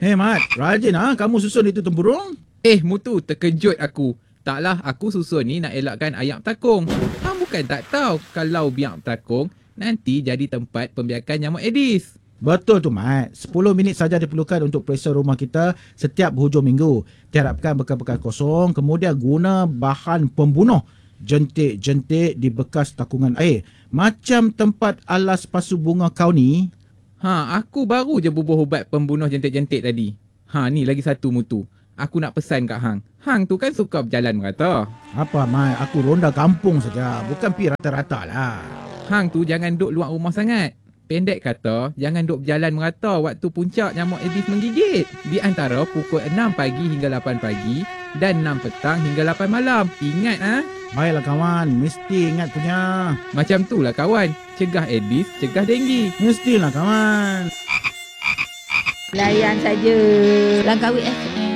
Mat, rajin kamu susun itu tempurung? Mutu, terkejut aku. Taklah, aku susun ni nak elakkan ayam takung. Hang bukan tak tahu kalau biak takung, nanti jadi tempat pembiakan nyamuk Aedes. Betul tu, Mat. 10 minit saja diperlukan untuk periksa rumah kita setiap hujung minggu. Tiarapkan bekal-bekal kosong, kemudian guna bahan pembunuh. Jentik-jentik di bekas takungan air. Macam tempat alas pasu bunga kau ni. Aku baru je bubuh ubat pembunuh jentik-jentik tadi. Ni lagi satu Mutu. Aku nak pesan kat Hang. Hang tu kan suka berjalan merata. Apa, Mat? Aku ronda kampung saja. Bukan pi rata-rata lah. Hang tu jangan duk luar rumah sangat. Pendek kata, jangan duk berjalan merata waktu puncak nyamuk Aedes menggigit. Di antara pukul 6 pagi hingga 8 pagi dan 6 petang hingga 8 malam. Ingat Baiklah kawan, mesti ingat punya. Macam tu lah kawan. Cegah Aedes, cegah denggi. Mestilah kawan. Layan saja Langkawi FM.